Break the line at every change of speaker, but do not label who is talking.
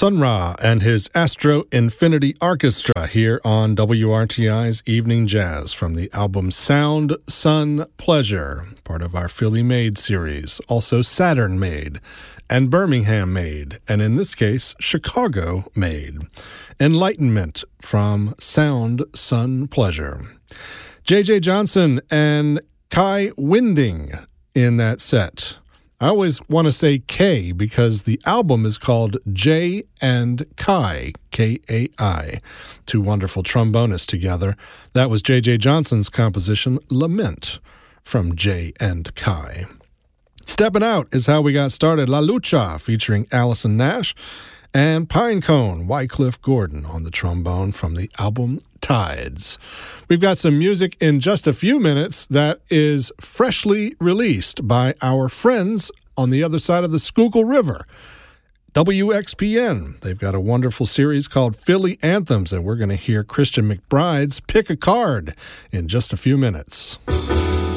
Sun Ra and his Astro Infinity Orchestra here on WRTI's Evening Jazz from the album Sound, Sun, Pleasure, part of our Philly Made series, also Saturn Made and Birmingham Made, and in this case, Chicago Made. Enlightenment from Sound, Sun, Pleasure. J.J. Johnson and Kai Winding in that set. I always want to say K because the album is called Jay and Kai, K-A-I, two wonderful trombonists together. That was J.J. Johnson's composition, Lament, from Jay and Kai. Stepping Out is how we got started. La Lucha, featuring Allison Nash, and Pinecone, Wycliffe Gordon on the trombone from the album Tides. We've got some music in just a few minutes that is freshly released by our friends on the other side of the Schuylkill River, WXPN. They've got a wonderful series called Philly Anthems, and we're going to hear Christian McBride's Pick a Card in just a few minutes.